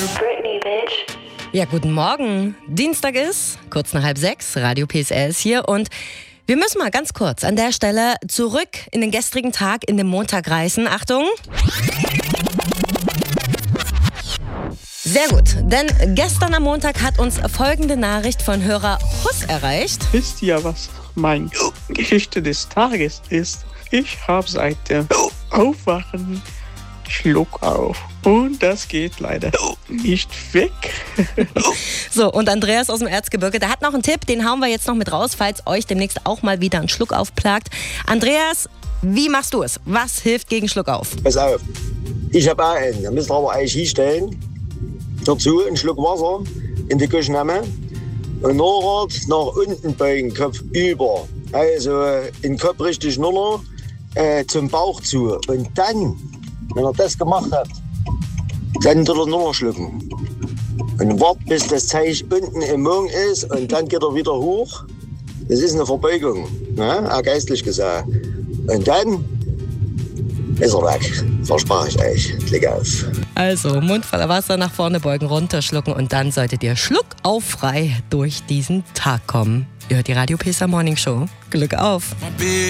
Britney, bitch. Ja, guten Morgen. Dienstag ist, kurz nach 5:30, Radio PSR ist hier und wir müssen mal ganz kurz an der Stelle zurück in den gestrigen Tag, in den Montag reisen. Achtung! Sehr gut, denn gestern am Montag hat uns folgende Nachricht von Hörer Huss erreicht. Wisst ihr, was meine Geschichte des Tages ist? Ich habe seit dem Aufwachen Schluck auf. Und das geht leider nicht weg. So, und Andreas aus dem Erzgebirge, der hat noch einen Tipp, den hauen wir jetzt noch mit raus, falls euch demnächst auch mal wieder ein Schluck aufplagt. Andreas, wie machst du es? Was hilft gegen Schluck auf? Pass auf, ich habe auch einen. Da müsst ihr aber eigentlich hinstellen. Dazu einen Schluck Wasser in die Küche nehmen und nachher nach unten beugen, Kopf über. Also den Kopf richtig runter, zum Bauch zu. Und dann, wenn ihr das gemacht habt, dann tut er nur noch schlucken. Und wartet, bis das Zeichen unten im Magen ist und dann geht er wieder hoch. Das ist eine Verbeugung, ne? Auch geistlich gesagt. Und dann ist er weg. Versprach ich euch. Klick auf. Also, Mund voller Wasser, nach vorne beugen, runterschlucken und dann solltet ihr schluckauffrei durch diesen Tag kommen. Ihr hört die Radio PSR Morning Show. Glück auf!